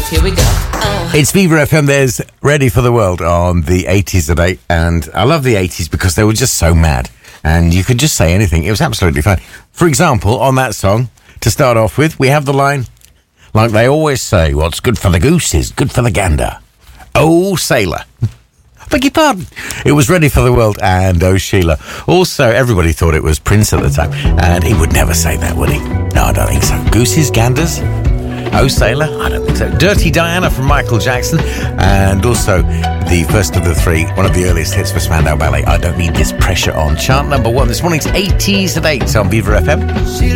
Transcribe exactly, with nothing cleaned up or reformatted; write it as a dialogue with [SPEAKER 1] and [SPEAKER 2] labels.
[SPEAKER 1] Here we go. Uh.
[SPEAKER 2] It's Viva F M. There's Ready for the World on the eighties at eight. And I love the eighties because they were just so mad. And you could just say anything. It was absolutely fun. For example, on that song, to start off with, we have the line, like they always say, what's good for the goose is good for the gander. Oh, sailor. Beg your pardon. It was Ready for the World and Oh, Sheila. Also, everybody thought it was Prince at the time. And he would never say that, would he? No, I don't think so. Gooses, ganders? Oh, Sailor? I don't think so. Dirty Diana from Michael Jackson. And also the first of the three, one of the earliest hits for Spandau Ballet, I Don't Need This Pressure on. Chart number one this morning's eighties at eight on Viva F M.